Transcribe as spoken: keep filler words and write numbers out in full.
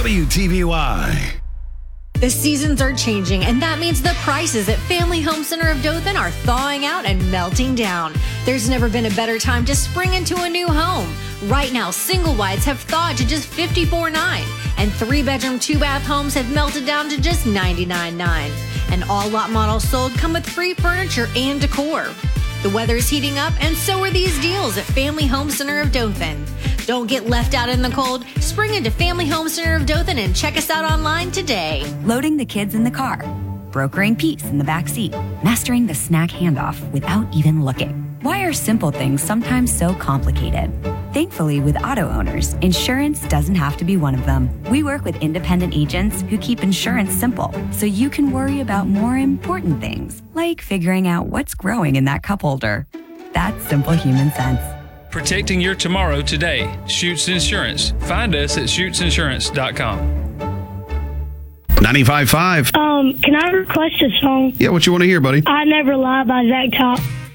W T V Y. The seasons are changing, and that means the prices at Family Home Center of Dothan are thawing out and melting down. There's never been a better time to spring into a new home. Right now, single wides have thawed to just fifty-four dollars and nine cents, and three-bedroom, two-bath homes have melted down to just ninety-nine dollars and nine cents. And all lot models sold come with free furniture and decor. The weather is heating up, and so are these deals at Family Home Center of Dothan. Don't get left out in the cold. Spring into Family Home Center of Dothan and check us out online today. Loading the kids in the car, brokering peace in the back seat, mastering the snack handoff without even looking. Why are simple things sometimes so complicated? Thankfully, with auto owners, insurance doesn't have to be one of them. We work with independent agents who keep insurance simple, so you can worry about more important things, like figuring out what's growing in that cup holder. That's simple human sense. Protecting your tomorrow today. Schutz Insurance. Find us at schutz insurance dot com. ninety-five point five. Um, can I request a song? Yeah, what you want to hear, buddy? I Never Lie by Zach Top.